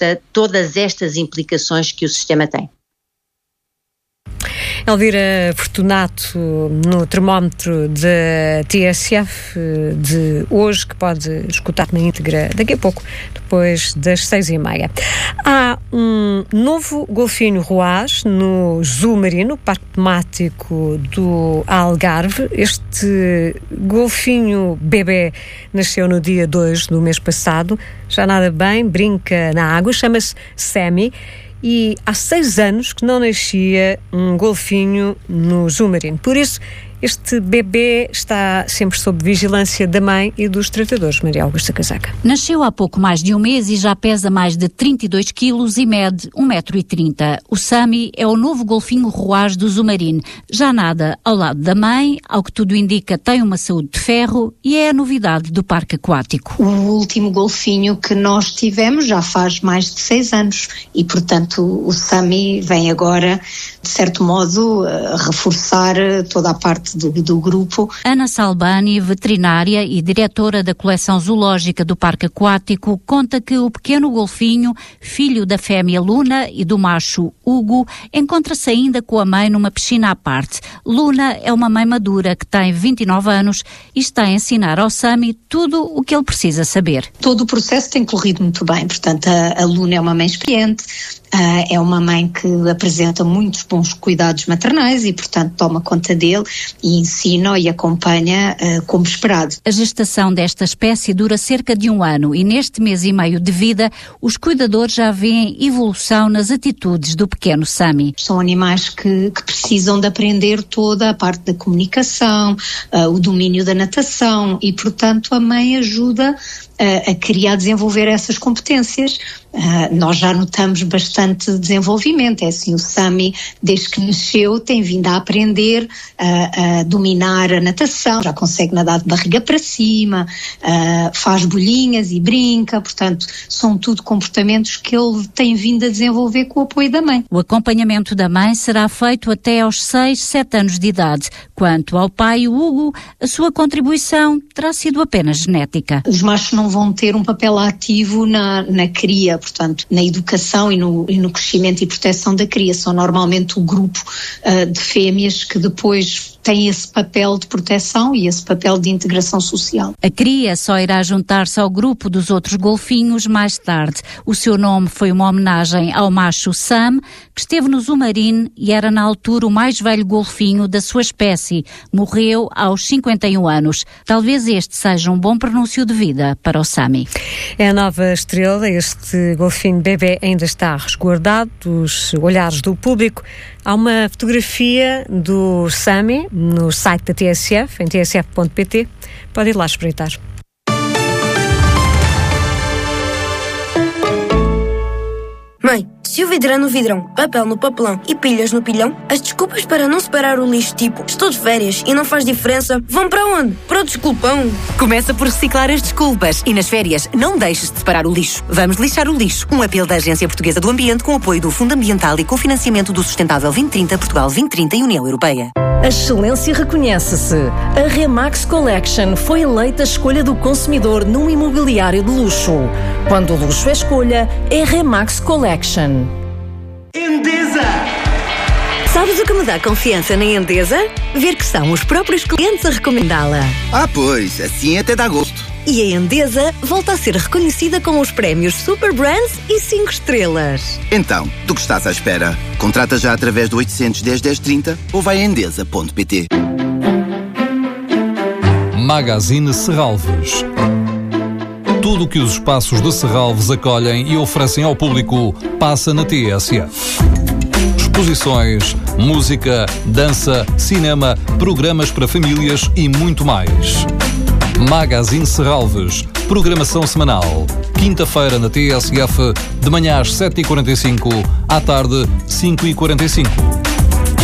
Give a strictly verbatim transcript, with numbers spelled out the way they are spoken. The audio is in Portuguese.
conta todas estas implicações que o sistema tem. Elvira Fortunato, no termómetro da T S F de hoje, que pode escutar na íntegra daqui a pouco, depois das seis e meia. Há um novo golfinho roaz no Zoo Marino, parque temático do Algarve. Este golfinho bebê nasceu no dia dois do mês passado, já nada bem, brinca na água, chama-se Sammy. E há seis anos que não nascia um golfinho no Zoo Marino. Por isso, este bebê está sempre sob vigilância da mãe e dos tratadores. Maria Augusta Casaca. Nasceu há pouco mais de um mês e já pesa mais de trinta e dois quilos e mede um metro e trinta. O Sammy é o novo golfinho roaz do Zoo Marino. Já nada ao lado da mãe, ao que tudo indica tem uma saúde de ferro e é a novidade do parque aquático. O último golfinho que nós tivemos já faz mais de seis anos e, portanto, o Sammy vem agora, de certo modo, a reforçar toda a parte Do, do grupo. Ana Salbani, veterinária e diretora da coleção zoológica do Parque Aquático, conta que o pequeno golfinho, filho da fêmea Luna e do macho Hugo, encontra-se ainda com a mãe numa piscina à parte. Luna é uma mãe madura que tem vinte e nove anos e está a ensinar ao Sammy tudo o que ele precisa saber. Todo o processo tem corrido muito bem, portanto a, a Luna é uma mãe experiente, Uh, é uma mãe que apresenta muitos bons cuidados maternais e, portanto, toma conta dele e ensina e acompanha uh, como esperado. A gestação desta espécie dura cerca de um ano e neste mês e meio de vida os cuidadores já veem evolução nas atitudes do pequeno Sammy. São animais que, que precisam de aprender toda a parte da comunicação, uh, o domínio da natação e, portanto, a mãe ajuda a criar, desenvolver essas competências. Uh, nós já notamos bastante desenvolvimento. É assim, o Sammy, desde que nasceu, tem vindo a aprender uh, a dominar a natação, já consegue nadar de barriga para cima, uh, faz bolinhas e brinca, portanto, são tudo comportamentos que ele tem vindo a desenvolver com o apoio da mãe. O acompanhamento da mãe será feito até aos seis, sete anos de idade. Quanto ao pai, o Hugo, a sua contribuição terá sido apenas genética. Os machos não vão ter um papel ativo na, na cria, portanto, na educação e no, e no crescimento e proteção da cria. São normalmente o grupo uh, de fêmeas que depois tem esse papel de proteção e esse papel de integração social. A cria só irá juntar-se ao grupo dos outros golfinhos mais tarde. O seu nome foi uma homenagem ao macho Sam, que esteve no Zoo Marino e era na altura o mais velho golfinho da sua espécie. Morreu aos cinquenta e um anos. Talvez este seja um bom prenúncio de vida para o Sammy. É a nova estrela. Este golfinho bebê ainda está resguardado dos olhares do público. Há uma fotografia do Sammy no site da T S F, em t s f ponto p t. Pode ir lá espreitar. Mãe, se o vidro é no vidrão, papel no papelão e pilhas no pilhão, as desculpas para não separar o lixo, tipo estou de férias e não faz diferença, vão para onde? Para o desculpão. Começa por reciclar as desculpas e nas férias não deixes de separar o lixo. Vamos lixar o lixo. Um apelo da Agência Portuguesa do Ambiente com apoio do Fundo Ambiental e com financiamento do Sustentável vinte trinta, Portugal vinte trinta e União Europeia. A excelência reconhece-se. A Remax Collection foi eleita a escolha do consumidor num imobiliário de luxo. Quando o luxo é escolha, é Remax Collection. Endesa! Sabes o que me dá confiança na Endesa? Ver que são os próprios clientes a recomendá-la. Ah, pois, assim até dá gosto. E a Endesa volta a ser reconhecida com os prémios Super Brands e cinco estrelas. Então, do que estás à espera? Contrata já através do oitocentos, dez, dez, trinta ou vai a endesa ponto p t. Magazine Serralves. Tudo o que os espaços de Serralves acolhem e oferecem ao público passa na T S F. Exposições, música, dança, cinema, programas para famílias e muito mais. Magazine Serralves, programação semanal. Quinta-feira na T S F, de manhã às sete e quarenta e cinco, à tarde cinco e quarenta e cinco.